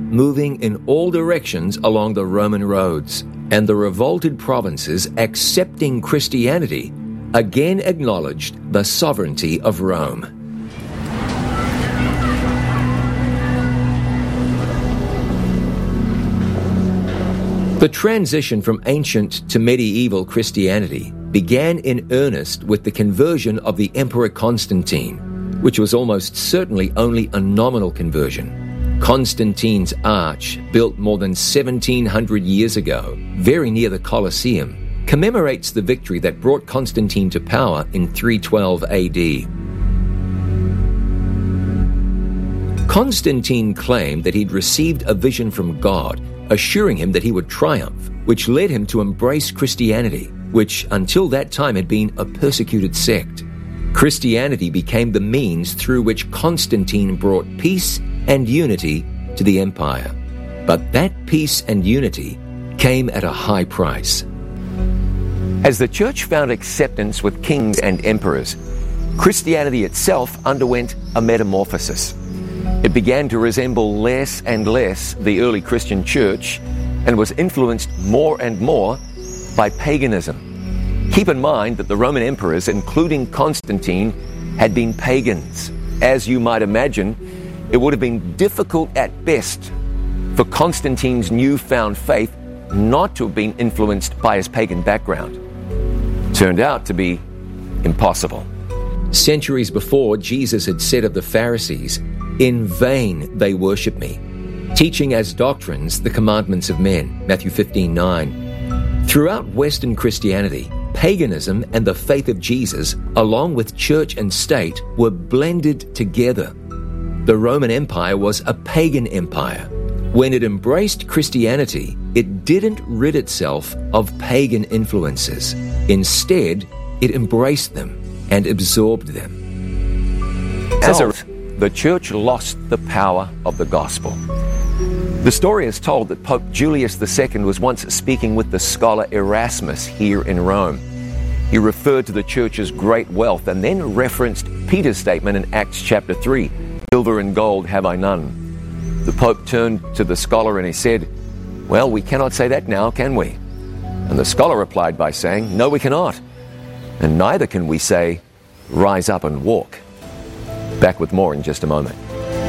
moving in all directions along the Roman roads, and the revolted provinces accepting Christianity again acknowledged the sovereignty of Rome. The transition from ancient to medieval Christianity began in earnest with the conversion of the Emperor Constantine, which was almost certainly only a nominal conversion. Constantine's Arch, built more than 1700 years ago, very near the Colosseum, commemorates the victory that brought Constantine to power in 312 AD. Constantine claimed that he'd received a vision from God, assuring him that he would triumph, which led him to embrace Christianity, which until that time had been a persecuted sect. Christianity became the means through which Constantine brought peace and unity to the empire. But that peace and unity came at a high price. As the church found acceptance with kings and emperors, Christianity itself underwent a metamorphosis. It began to resemble less and less the early Christian church and was influenced more and more by paganism. Keep in mind that the Roman emperors, including Constantine, had been pagans. As you might imagine, it would have been difficult at best for Constantine's newfound faith not to have been influenced by his pagan background. Turned out to be impossible. Centuries before, Jesus had said of the Pharisees, "In vain they worship me, teaching as doctrines the commandments of men," Matthew 15:9. Throughout Western Christianity, paganism and the faith of Jesus, along with church and state, were blended together. The Roman Empire was a pagan empire. When it embraced Christianity, it didn't rid itself of pagan influences. Instead, it embraced them and absorbed them. As a result, the church lost the power of the gospel. The story is told that Pope Julius II was once speaking with the scholar Erasmus here in Rome. He referred to the church's great wealth and then referenced Peter's statement in Acts chapter 3, "Silver and gold have I none." The Pope turned to the scholar and he said, "Well, we cannot say that now, can we?" And the scholar replied by saying, "No, we cannot. And neither can we say, 'Rise up and walk.'" Back with more in just a moment.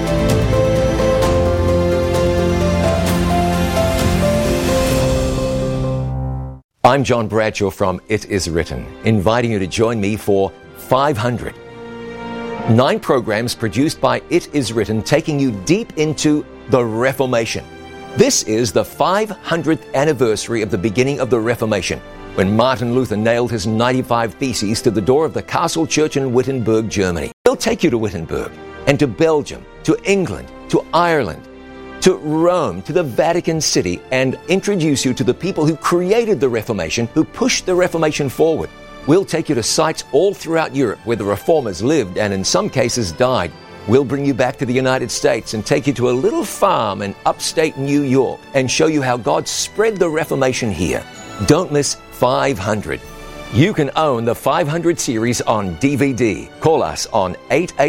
I'm John Bradshaw from It Is Written, inviting you to join me for 500. 9 programs produced by It Is Written, taking you deep into the Reformation. This is the 500th anniversary of the beginning of the Reformation, when Martin Luther nailed his 95 Theses to the door of the Castle Church in Wittenberg, Germany. We'll take you to Wittenberg, and to Belgium, to England, to Ireland, to Rome, to the Vatican City, and introduce you to the people who created the Reformation, who pushed the Reformation forward. We'll take you to sites all throughout Europe where the Reformers lived and in some cases died. We'll bring you back to the United States and take you to a little farm in upstate New York and show you how God spread the Reformation here. Don't miss 500. You can own the 500 series on DVD. Call us on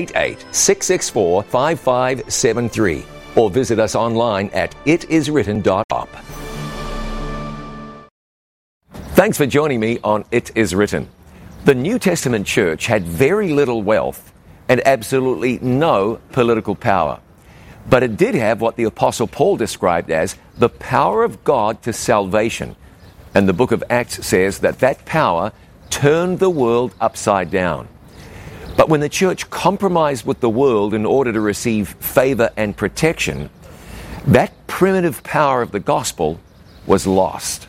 888-664-5573 or visit us online at itiswritten.op. Thanks for joining me on It Is Written. The New Testament church had very little wealth and absolutely no political power. But it did have what the Apostle Paul described as the power of God to salvation. And the book of Acts says that that power turned the world upside down. But when the church compromised with the world in order to receive favor and protection, that primitive power of the gospel was lost.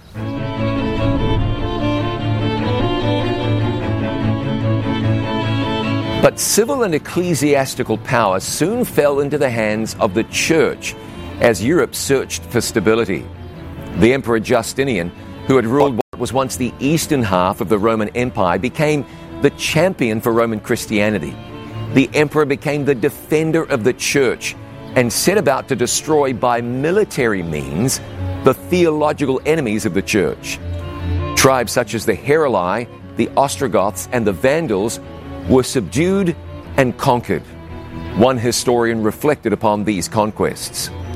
But civil and ecclesiastical power soon fell into the hands of the church as Europe searched for stability. The Emperor Justinian, who had ruled what was once the eastern half of the Roman Empire, became the champion for Roman Christianity. The emperor became the defender of the church and set about to destroy by military means the theological enemies of the church. Tribes such as the Heruli, the Ostrogoths, and the Vandals were subdued and conquered. One historian reflected upon these conquests.